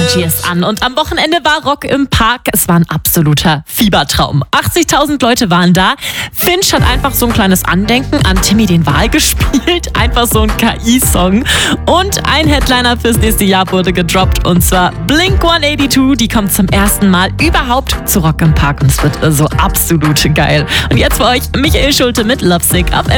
Years an und am Wochenende war Rock im Park. Es war ein absoluter Fiebertraum. 80.000 Leute waren da. Finch hat einfach so ein kleines Andenken an Timmy den Wal gespielt. Einfach so ein KI-Song. Und ein Headliner fürs nächste Jahr wurde gedroppt und zwar Blink-182. Die kommt zum ersten Mal überhaupt zu Rock im Park und es wird so absolut geil. Und jetzt für euch Michael Schulte mit Lovesick auf